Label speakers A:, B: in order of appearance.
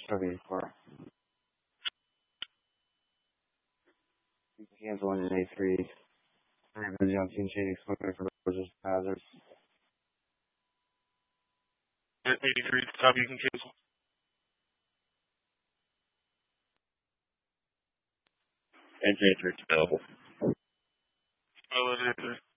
A: 74. You can cancel on an A3. Busy on Team Shady Smoker for just hazards.
B: 83 at the top, you can cancel.
C: Engine 83 available.
B: Oh,